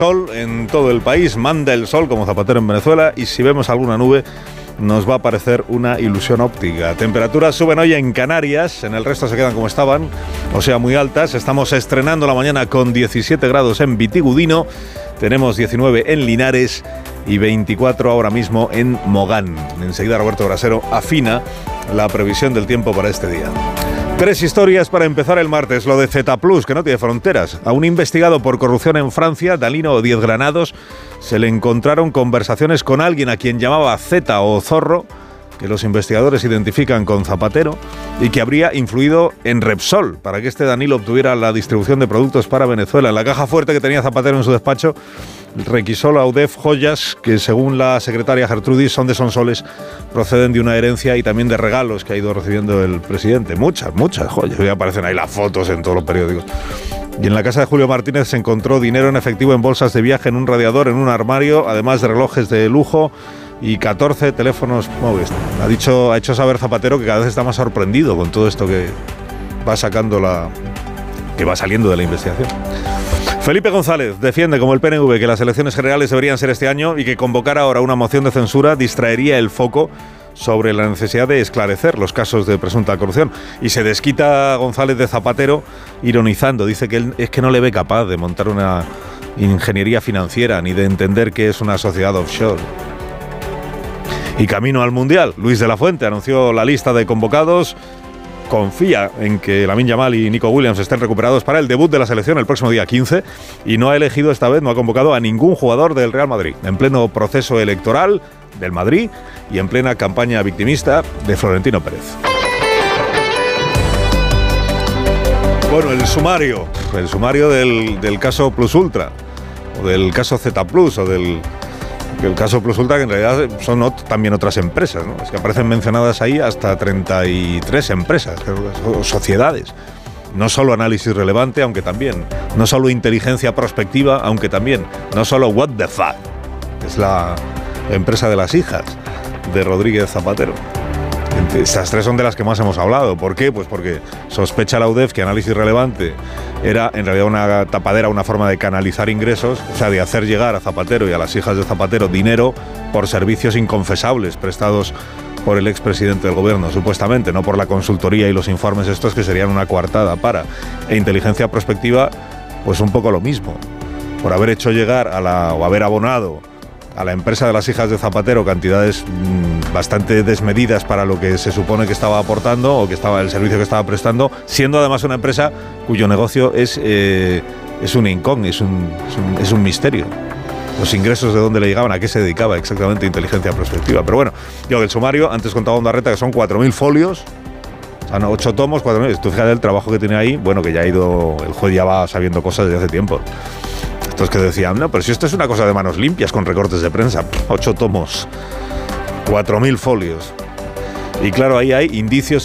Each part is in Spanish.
Sol en todo el país, manda el sol como Zapatero en Venezuela, y si vemos alguna nube nos va a parecer una ilusión óptica. Temperaturas suben hoy en Canarias, en el resto se quedan como estaban, o sea, muy altas. Estamos estrenando la mañana con 17 grados en Vitigudino, tenemos 19 en Linares y 24 ahora mismo en Mogán. Enseguida Roberto Brasero afina la previsión del tiempo para este día. 3 historias para empezar el martes. Lo de Z+, que no tiene fronteras. A un investigado por corrupción en Francia, Danilo 10 Granados, se le encontraron conversaciones con alguien a quien llamaba Z o Zorro, que los investigadores identifican con Zapatero, y que habría influido en Repsol para que este Danilo obtuviera la distribución de productos para Venezuela. En la caja fuerte que tenía Zapatero en su despacho, requisó la UDEF joyas que, según la secretaria Gertrudis, son de Sonsoles, proceden de una herencia y también de regalos que ha ido recibiendo el presidente. Muchas joyas. Hoy aparecen ahí las fotos en todos los periódicos. Y en la casa de Julio Martínez se encontró dinero en efectivo en bolsas de viaje, en un radiador, en un armario, además de relojes de lujo y 14 teléfonos móviles. Ha hecho saber Zapatero que cada vez está más sorprendido con todo esto que va saliendo de la investigación. Felipe González defiende, como el PNV, que las elecciones generales deberían ser este año y que convocar ahora una moción de censura distraería el foco sobre la necesidad de esclarecer los casos de presunta corrupción. Y se desquita González de Zapatero ironizando. Dice que él es que no le ve capaz de montar una ingeniería financiera ni de entender qué es una sociedad offshore. Y camino al Mundial, Luis de la Fuente anunció la lista de convocados. Confía en que Lamine Yamal y Nico Williams estén recuperados para el debut de la selección el próximo día 15 y no ha elegido esta vez, no ha convocado a ningún jugador del Real Madrid, en pleno proceso electoral del Madrid y en plena campaña victimista de Florentino Pérez. Bueno, el sumario del caso Plus Ultra, o del caso Z+, o del caso Plus Ultra, que en realidad son también otras empresas, ¿no? Es que aparecen mencionadas ahí hasta 33 empresas o sociedades. No solo análisis relevante, aunque también. No solo inteligencia prospectiva, aunque también. No solo what the fuck. Es la empresa de las hijas de Rodríguez Zapatero. Estas 3 son de las que más hemos hablado. ¿Por qué? Pues porque sospecha la UDEF que análisis relevante era en realidad una tapadera, una forma de canalizar ingresos, o sea, de hacer llegar a Zapatero y a las hijas de Zapatero dinero por servicios inconfesables prestados por el expresidente del gobierno, supuestamente, no por la consultoría y los informes estos que serían una coartada para. E inteligencia prospectiva, pues un poco lo mismo. Por haber hecho llegar o haber abonado a la empresa de las hijas de Zapatero cantidades bastante desmedidas para lo que se supone que estaba aportando o que estaba el servicio que estaba prestando, siendo además una empresa cuyo negocio es un incógnito, es un misterio. Los ingresos de dónde le llegaban, a qué se dedicaba exactamente inteligencia prospectiva. Pero bueno, yo el sumario, antes contaba Ondarreta que son 4.000 folios, o sea, 8 tomos, 4.000. Tú fíjate el trabajo que tiene ahí, bueno, que ya el juez ya va sabiendo cosas desde hace tiempo. Estos que decían, no, pero si esto es una cosa de manos limpias con recortes de prensa, 8 tomos, 4.000 folios. Y claro, ahí hay indicios,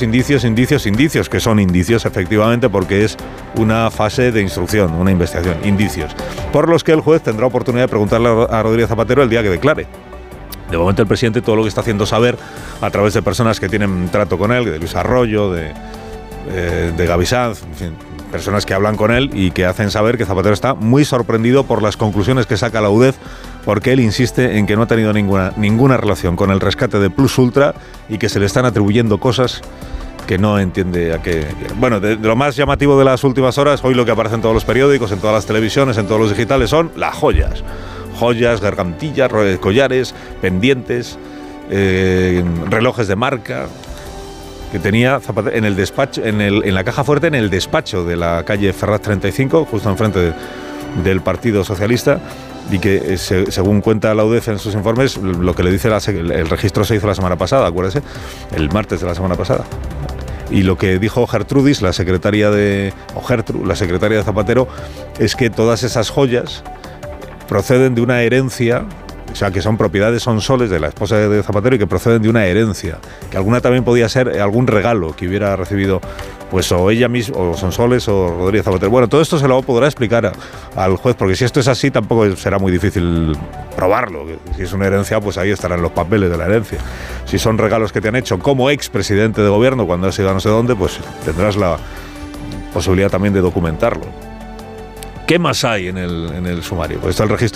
que son indicios efectivamente porque es una fase de instrucción, una investigación, indicios, por los que el juez tendrá oportunidad de preguntarle a Rodríguez Zapatero el día que declare. De momento el presidente todo lo que está haciendo saber a través de personas que tienen trato con él, de Luis Arroyo, de Gaby Sanz, en fin, personas que hablan con él y que hacen saber que Zapatero está muy sorprendido por las conclusiones que saca la UDEF, porque él insiste en que no ha tenido ninguna relación con el rescate de Plus Ultra y que se le están atribuyendo cosas que no entiende a qué. Bueno, de lo más llamativo de las últimas horas, hoy lo que aparece en todos los periódicos, en todas las televisiones, en todos los digitales, son las joyas. Joyas, gargantillas, collares, pendientes, relojes de marca que tenía Zapatero en el despacho, en la caja fuerte, en el despacho de la calle Ferraz 35, justo enfrente del Partido Socialista, y que según cuenta la UDEF en sus informes, lo que le dice el registro se hizo la semana pasada, acuérdese, el martes de la semana pasada. Y lo que dijo Gertrudis, la secretaria de Zapatero, es que todas esas joyas proceden de una herencia, o sea, que son propiedades Sonsoles de la esposa de Zapatero y que proceden de una herencia, que alguna también podía ser algún regalo que hubiera recibido, pues o ella misma, o Sonsoles o Rodríguez Zapatero. Bueno, todo esto se lo podrá explicar al juez, porque si esto es así tampoco será muy difícil probarlo. Si es una herencia, pues ahí estarán los papeles de la herencia. Si son regalos que te han hecho como expresidente de gobierno cuando has ido a no sé dónde, pues tendrás la posibilidad también de documentarlo. ¿Qué más hay en el sumario? Pues está el registro